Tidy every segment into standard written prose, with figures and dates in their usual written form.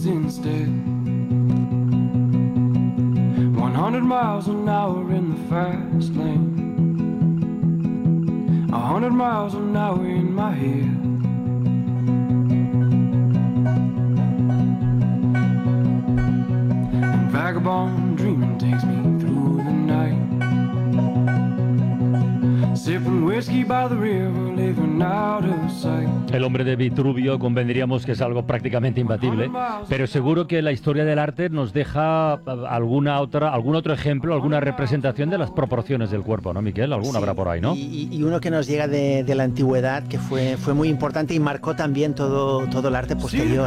instead. 100 miles an hour in the fast lane. 100 miles an hour in my head. And vagabond dreaming takes me through the night. Sipping whiskey by the river, living out of sight. El hombre de Vitruvio convendríamos que es algo prácticamente imbatible, pero seguro que la historia del arte nos deja algún otro ejemplo, alguna representación de las proporciones del cuerpo, ¿no, Miquel? Alguna habrá por ahí, ¿no? Y uno que nos llega de la antigüedad, que fue muy importante y marcó también todo el arte posterior.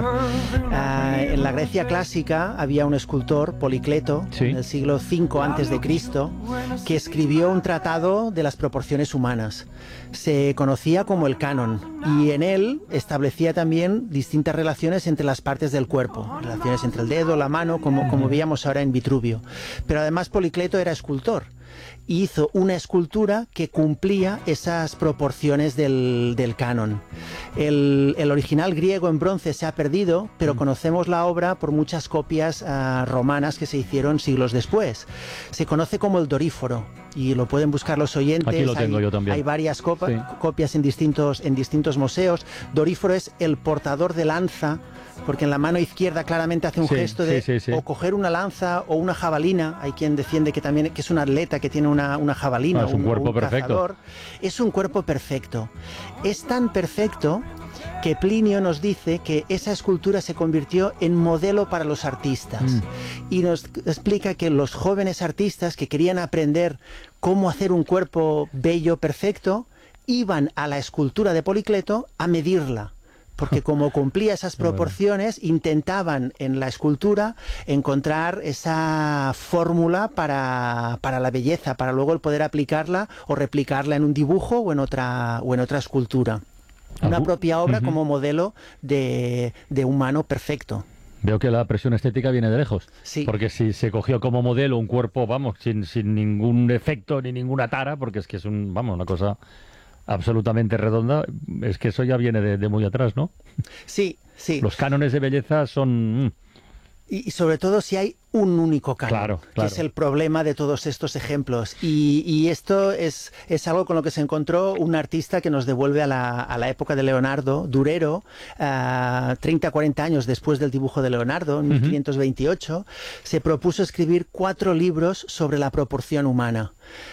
En la Grecia clásica había un escultor, Policleto, sí, en el siglo V a.C., que escribió un tratado de las proporciones humanas. Se conocía como el canon, y en él establecía también distintas relaciones entre las partes del cuerpo, relaciones entre el dedo, la mano, como veíamos ahora en Vitruvio. Pero además Policleto era escultor, y hizo una escultura que cumplía esas proporciones del canon. El original griego en bronce se ha perdido, pero conocemos la obra por muchas copias romanas que se hicieron siglos después. Se conoce como el Doríforo, y lo pueden buscar los oyentes. Aquí lo tengo yo también. Hay varias sí, copias en distintos museos. Doríforo es el portador de lanza, porque en la mano izquierda claramente hace un gesto de o coger una lanza o una jabalina. Hay quien defiende que es un atleta que tiene una jabalina. Es un cuerpo perfecto. Cazador. Es un cuerpo perfecto. Es tan perfecto que Plinio nos dice que esa escultura se convirtió en modelo para los artistas. Y nos explica que los jóvenes artistas que querían aprender cómo hacer un cuerpo bello, perfecto, iban a la escultura de Policleto a medirla. Porque como cumplía esas proporciones, intentaban en la escultura encontrar esa fórmula para la belleza, para luego el poder aplicarla o replicarla en un dibujo o en otra escultura. Una propia obra como modelo de humano perfecto. Veo que la presión estética viene de lejos. Sí. Porque si se cogió como modelo un cuerpo, vamos, sin ningún efecto ni ninguna tara, porque es que es una cosa absolutamente redonda, es que eso ya viene de muy atrás, ¿no? Sí, sí. Los cánones de belleza son... Y sobre todo si hay un único canon, claro. que es el problema de todos estos ejemplos. Y esto es algo con lo que se encontró un artista que nos devuelve a la época de Leonardo, Durero, 30-40 años después del dibujo de Leonardo, en 1528, se propuso escribir 4 libros sobre la proporción humana.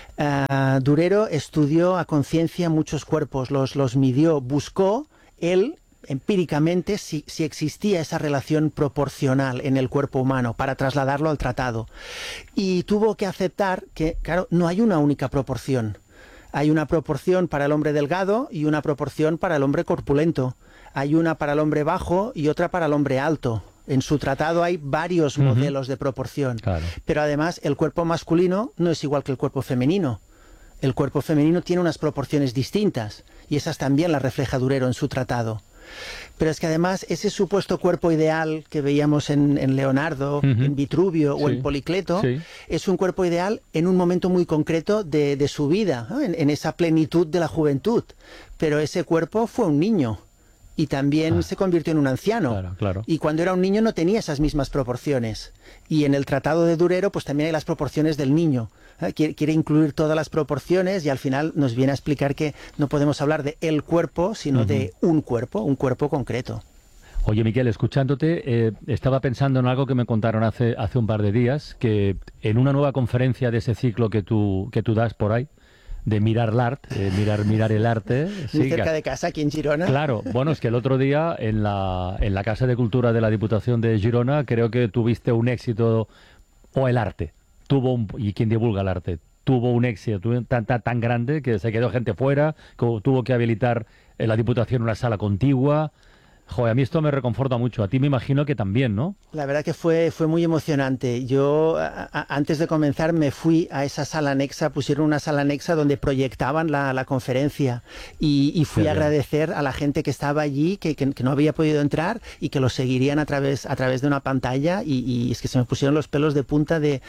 Durero estudió a conciencia muchos cuerpos, los midió, buscó él empíricamente si existía esa relación proporcional en el cuerpo humano para trasladarlo al tratado. Y tuvo que aceptar que, claro, no hay una única proporción. Hay una proporción para el hombre delgado y una proporción para el hombre corpulento. Hay una para el hombre bajo y otra para el hombre alto. En su tratado hay varios modelos de proporción. Claro. Pero además el cuerpo masculino no es igual que el cuerpo femenino. El cuerpo femenino tiene unas proporciones distintas y esas también las refleja Durero en su tratado. Pero es que además ese supuesto cuerpo ideal que veíamos en Leonardo, en Vitruvio o en Policleto, es un cuerpo ideal en un momento muy concreto de su vida, ¿no? en esa plenitud de la juventud. Pero ese cuerpo fue un niño y también se convirtió en un anciano. Claro. Y cuando era un niño no tenía esas mismas proporciones. Y en el tratado de Durero pues también hay las proporciones del niño. Quiere incluir todas las proporciones y al final nos viene a explicar que no podemos hablar de el cuerpo, sino de un cuerpo concreto. Oye, Miquel, escuchándote, estaba pensando en algo que me contaron hace un par de días, que en una nueva conferencia de ese ciclo que tú das por ahí, de mirar el arte, mirar el arte. Muy cerca de casa, aquí en Girona. Claro, bueno, es que el otro día en la Casa de Cultura de la Diputación de Girona creo que tuviste un éxito, o el arte, y quien divulga el arte, tuvo un éxito tan grande que se quedó gente fuera, tuvo que habilitar en la Diputación una sala contigua. Joder, a mí esto me reconforta mucho. A ti me imagino que también, ¿no? La verdad que fue muy emocionante. Yo, antes de comenzar, me fui a esa sala anexa, pusieron una sala anexa donde proyectaban la conferencia y fui a agradecer a la gente que estaba allí, que no había podido entrar y que lo seguirían a través de una pantalla y es que se me pusieron los pelos de punta de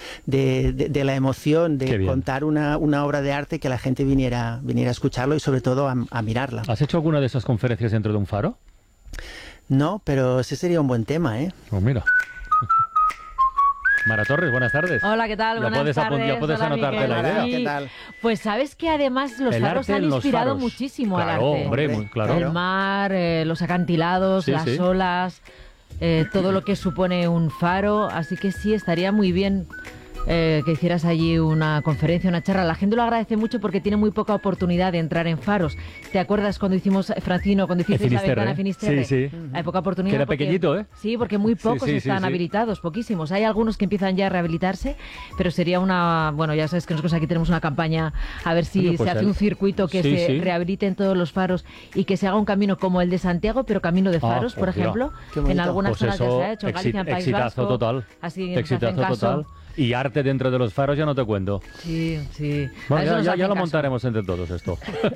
la emoción de contar una obra de arte, que la gente viniera a escucharlo y sobre todo a mirarla. ¿Has hecho alguna de esas conferencias dentro de un faro? No, pero ese sería un buen tema, ¿eh? Pues mira. Mara Torres, buenas tardes. Hola, ¿qué tal? Buenas tardes. Ya puedes Hola, anotarte Miguel. la idea. Sí. ¿Qué tal? Pues sabes que además los El faros arte han en los inspirado faros. muchísimo Claro, al arte. hombre, muy claro. El mar, los acantilados, Sí, las sí. olas, todo lo que supone un faro. Así que sí, estaría muy bien que hicieras allí una conferencia, una charla. La gente lo agradece mucho porque tiene muy poca oportunidad de entrar en faros. ¿Te acuerdas cuando hicimos, Francino, cuando hicisteis la Finisterre. ventana Finisterre? Sí, sí. Hay poca oportunidad. Que era porque- pequeñito, ¿eh? Sí, porque muy pocos sí, están sí. habilitados, poquísimos. Hay algunos que empiezan ya a rehabilitarse, pero sería una... Bueno, ya sabes que nosotros aquí tenemos una campaña a ver si Oye, pues se hace el- un circuito que sí, se sí. rehabiliten todos los faros y que se haga un camino como el de Santiago, pero camino de faros, por pues mira. ejemplo. Qué bonito. En algunas Pues zonas ya eso, se ha hecho, en Galicia, en País exitazo Vasco. total. Así nos hacen Exitazo caso. total. Y arte dentro de los faros ya no te cuento. Sí, sí. A Bueno, eso nos ya hacen lo caso. montaremos entre todos esto.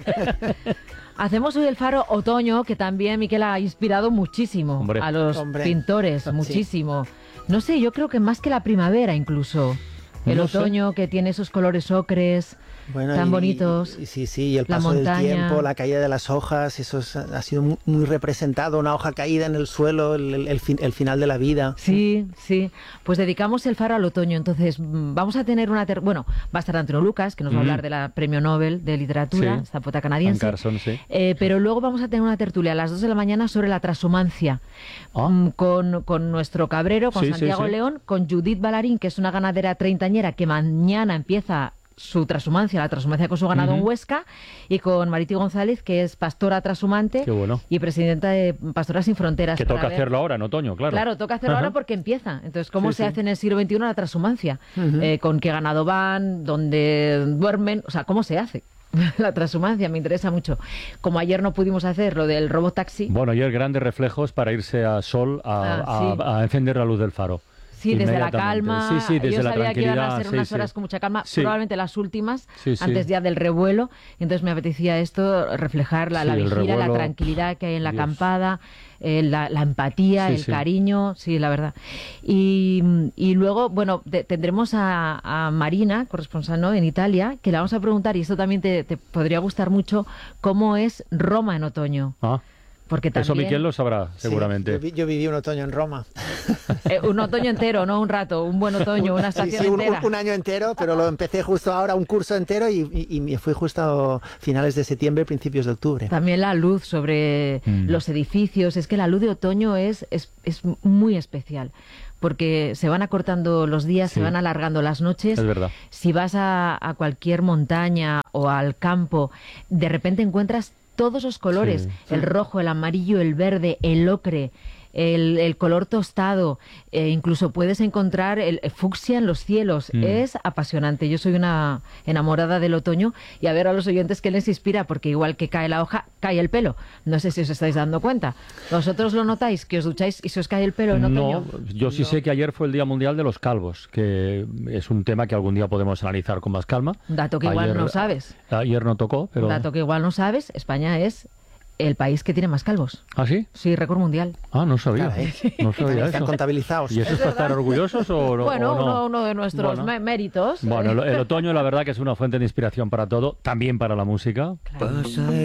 Hacemos hoy el faro otoño, que también Miquel ha inspirado muchísimo Hombre. a los Hombre. pintores, Sí. muchísimo. No sé, yo creo que más que la primavera incluso. El No sé. otoño que tiene esos colores ocres tan bonitos. Sí, y el La paso del montaña. tiempo, la caída de las hojas, ha sido muy representado, una hoja caída en el suelo, el final de la vida. Sí, sí. Pues dedicamos el faro al otoño. Entonces, vamos a tener una... Bueno, va a estar Antonio Lucas, que nos va a hablar de la Premio Nobel de Literatura, Sí. esta poeta Anne canadiense. Carson, sí. Pero luego vamos a tener una tertulia a las 2 de la mañana sobre la transhumancia. Ah. Con nuestro cabrero, con Sí, sí, Santiago sí. León, con Judith Ballarín, que es una ganadera treintañera que mañana empieza su transhumancia, la transhumancia con su ganado en Huesca, y con Mariti González, que es pastora transhumante Qué bueno. y presidenta de Pastoras Sin Fronteras. Que para toca ver- hacerlo ahora en otoño, claro. Claro, toca hacerlo Ajá. ahora porque empieza. Entonces, ¿cómo Sí, se sí. hace en el siglo XXI la transhumancia? ¿Con qué ganado van? ¿Dónde duermen? O sea, ¿cómo se hace? La transhumancia me interesa mucho. Como ayer no pudimos hacer lo del robotaxi, Bueno, ayer grandes reflejos para irse a sol Sí. a encender la luz del faro. sí, desde la Inmediatamente. calma. Sí, sí, desde Yo la sabía que iban a tranquilidad. ser sí, unas sí. horas con mucha calma, Sí. probablemente las últimas, Sí, sí. antes ya del revuelo. Entonces me apetecía esto, reflejar la Sí, el vigilia, la revuelo. tranquilidad que hay en la Dios. acampada, la empatía, Sí, el sí. cariño, sí, la verdad. Y luego, bueno, tendremos a Marina, corresponsal, ¿no?, en Italia, que le vamos a preguntar, y esto también te podría gustar mucho, cómo es Roma en otoño. Ah, Porque también... eso Miquel lo sabrá, Sí, seguramente. yo viví un otoño en Roma. Un otoño entero, no un rato, un buen otoño, una Sí, estación sí, entera. un año entero, pero lo empecé justo ahora, un curso entero, y me fui justo a finales de septiembre, principios de octubre. También la luz sobre los edificios. Es que la luz de otoño es muy especial. Porque se van acortando los días, Sí. se van alargando las noches. Es verdad. Si vas a cualquier montaña o al campo, de repente encuentras todos los colores. Sí. El rojo, el amarillo, el verde, el ocre, el color tostado. Incluso puedes encontrar el fucsia en los cielos. Es apasionante. Yo soy una enamorada del otoño, y a ver a los oyentes qué les inspira, porque igual que cae la hoja, cae el pelo. No sé si os estáis dando cuenta. ¿Vosotros lo notáis, que os ducháis y se os cae el pelo en otoño? No, yo sí sé que ayer fue el Día Mundial de los Calvos, que es un tema que algún día podemos analizar con más calma. Un dato que igual no sabes. Ayer no tocó, pero... Un dato que igual no sabes, España es el país que tiene más calvos. ¿Ah, sí? Sí, récord mundial. Ah, no sabía. Caray. No sabía Están eso. contabilizados. ¿Y eso es para estar orgullosos o no? Bueno, o no? uno de nuestros Bueno. méritos. Bueno, el otoño la verdad que es una fuente de inspiración para todo, también para la música. Pasa